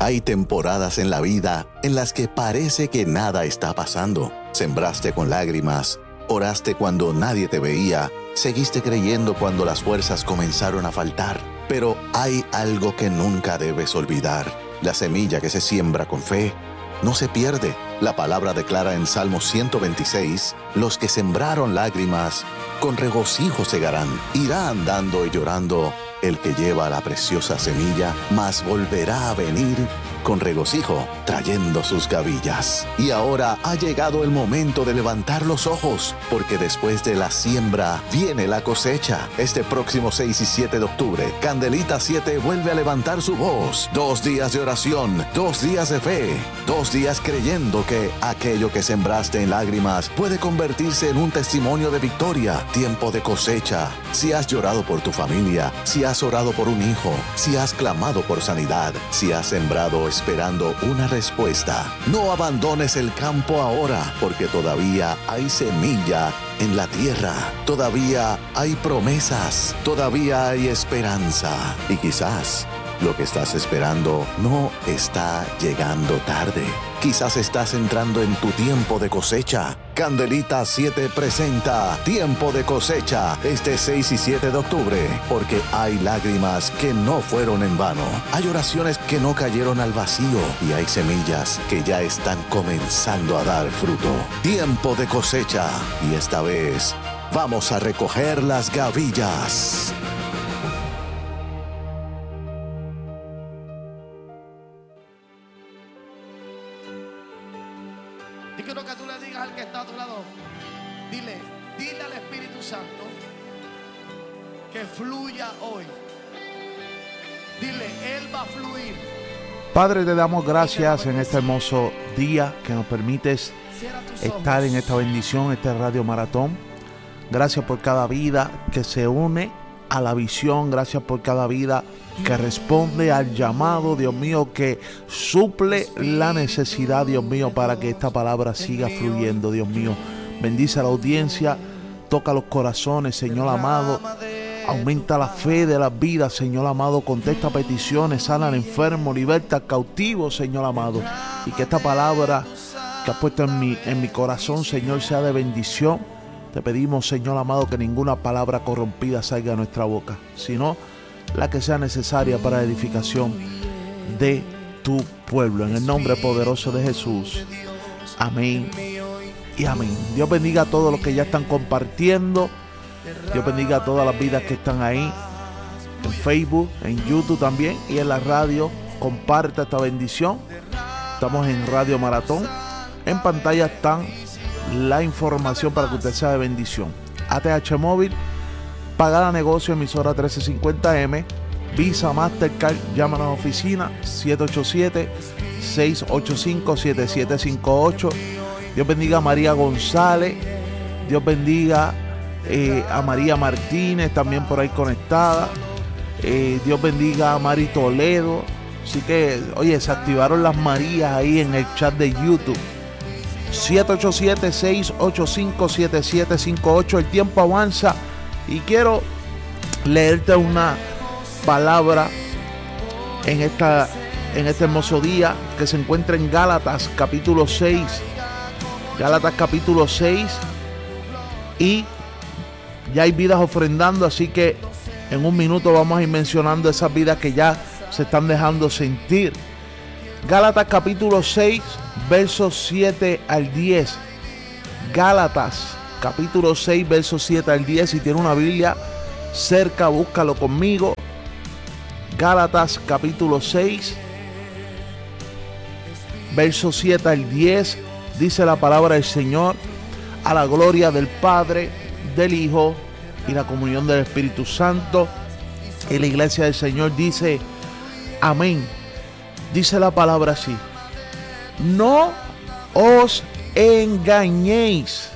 Hay temporadas en la vida en las que parece que nada está pasando. Sembraste con lágrimas, oraste cuando nadie te veía, seguiste creyendo cuando las fuerzas comenzaron a faltar. Pero hay algo que nunca debes olvidar. La semilla que se siembra con fe no se pierde. La palabra declara en Salmo 126, los que sembraron lágrimas, con regocijo segarán. Irá andando y llorando el que lleva la preciosa semilla, mas volverá a venir con regocijo, trayendo sus gavillas. Y ahora ha llegado el momento de levantar los ojos, porque después de la siembra viene la cosecha. Este próximo 6 y 7 de octubre, Candelita 7 vuelve a levantar su voz. 2 días de oración, 2 días de fe, 2 días creyendo que aquello que sembraste en lágrimas puede convertirse en un testimonio de victoria. Tiempo de cosecha. Si has llorado por tu familia, si has orado por un hijo, si has clamado por sanidad, si has sembrado esperando una respuesta, no abandones el campo ahora, porque todavía hay semilla en la tierra, todavía hay promesas, todavía hay esperanza. Y quizás lo que estás esperando no está llegando tarde. Quizás estás entrando en tu tiempo de cosecha. Candelita 7 presenta Tiempo de Cosecha este 6 y 7 de octubre, porque hay lágrimas que no fueron en vano. Hay oraciones que no cayeron al vacío y hay semillas que ya están comenzando a dar fruto. Tiempo de cosecha, y esta vez vamos a recoger las gavillas. Y quiero que tú le digas al que está a tu lado, dile al Espíritu Santo que fluya hoy. Dile, Él va a fluir. Padre, te damos gracias en este hermoso día que nos permites estar en esta bendición, este Radio Maratón. Gracias por cada vida que se une a la visión. Gracias por cada vida que responde al llamado, Dios mío, que suple la necesidad, Dios mío, para que esta palabra siga fluyendo, Dios mío. Bendice a la audiencia, toca los corazones, Señor amado. Aumenta la fe de las vidas, Señor amado. Contesta peticiones, sana al enfermo, liberta al cautivo, Señor amado. Y que esta palabra que has puesto en mi corazón, Señor, sea de bendición. Te pedimos, Señor amado, que ninguna palabra corrompida salga de nuestra boca, sino la que sea necesaria para la edificación de tu pueblo. En el nombre poderoso de Jesús. Amén y amén. Dios bendiga a todos los que ya están compartiendo. Dios bendiga a todas las vidas que están ahí en Facebook, en YouTube también y en la radio. Comparta esta bendición. Estamos en Radio Maratón. En pantalla están la información para que usted sea de bendición. ATH Móvil, pagada negocio, emisora 1350M, Visa, Mastercard. Llama a la oficina 787-685-7758. Dios bendiga a María González. Dios bendiga a María Martínez, también por ahí conectada. Dios bendiga a Mari Toledo. Así que, oye, se activaron las Marías ahí en el chat de YouTube. 787-685-7758. El tiempo avanza y quiero leerte una palabra en este hermoso día que se encuentra en Gálatas capítulo 6. Gálatas capítulo 6. Y ya hay vidas ofrendando, así que en un minuto vamos a ir mencionando esas vidas que ya se están dejando sentir. Gálatas capítulo 6, versos 7 al 10. Gálatas capítulo 6, versos 7 al 10. Si tiene una Biblia cerca, búscalo conmigo. Gálatas capítulo 6, versos 7 al 10. Dice la palabra del Señor: a la gloria del Padre, del Hijo y la comunión del Espíritu Santo. Y la iglesia del Señor dice amén. Dice la palabra así: no os engañéis,